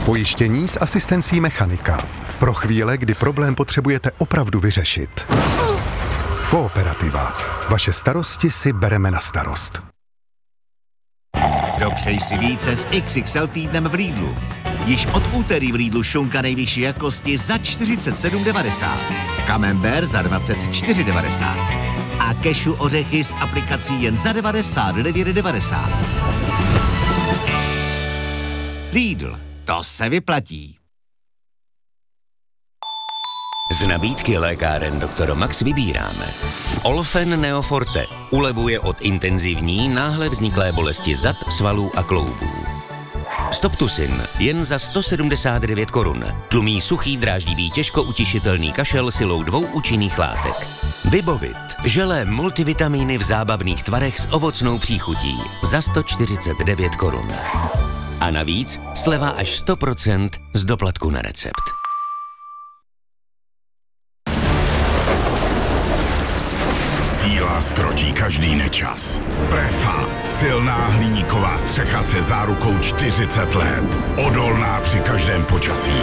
Pojištění s asistencí mechanika. Pro chvíle, kdy problém potřebujete opravdu vyřešit. Kooperativa. Vaše starosti si bereme na starost. Dopřej si více s XXL týdnem v Lidlu. Již od úterý v Lidlu šunka nejvyšší jakosti za 47,90. Camembert za 24,90. A kešu ořechy s aplikací jen za 99,90. Lidl, to se vyplatí. Z nabídky lékáren Dr. Max vybíráme. Olfen Neoforte ulevuje od intenzivní, náhle vzniklé bolesti zad, svalů a kloubů. Stoptusin jen za 179 korun. Tlumí suchý, dráždivý, těžko utišitelný kašel silou 2 účinných látek. Vybovit. Želé multivitamíny v zábavných tvarech s ovocnou příchutí za 149 korun. A navíc sleva až 100% z doplatku na recept. Síla zkrotí každý nečas. Prefa, silná hliníková střecha se zárukou 40 let. Odolná při každém počasí.